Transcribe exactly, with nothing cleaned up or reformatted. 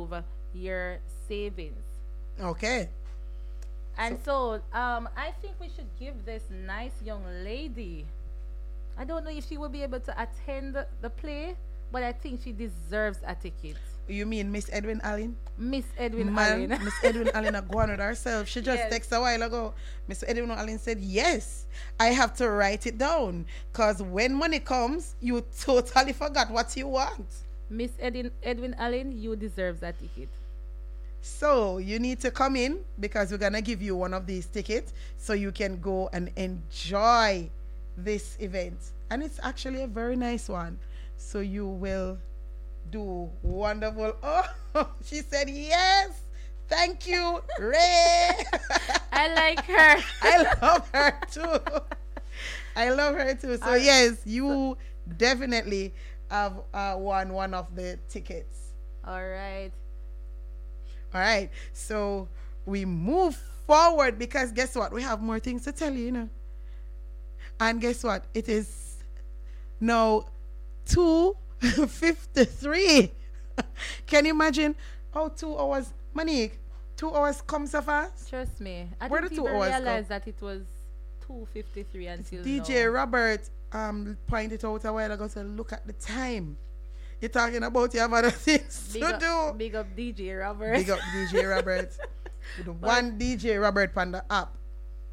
improve your savings. Okay. And so, um, I think we should give this nice young lady. I don't know if she will be able to attend the play, but I think she deserves a ticket. You mean Miss Edwin Allen? Miss Edwin Man, Allen. Miss Edwin Allen are going with herself. She just Yes. texted a while ago. Miss Edwin Allen said, yes, I have to write it down. Because when money comes, you totally forgot what you want. Miss Edwin, Edwin Allen, you deserve that ticket. So you need to come in because we're going to give you one of these tickets so you can go and enjoy this event. And it's actually a very nice one. So you will do wonderful. Oh, she said yes. Thank you, Ray. I like her. I love her too. I love her too. So Uh, yes, you definitely have uh, won one of the tickets. All right. All right. So we move forward because guess what? We have more things to tell you, you know. And guess what? It is now two fifty-three. Can you imagine how two hours, Monique, two hours come so fast? Trust me. I Where didn't the two even hours go? realize that it was two fifty-three until D J now. Robert um pointed out a while ago to look at the time. You're talking about you have other things Big to up, do. big up D J Robert. Big up D J Robert. The one D J Robert on the app.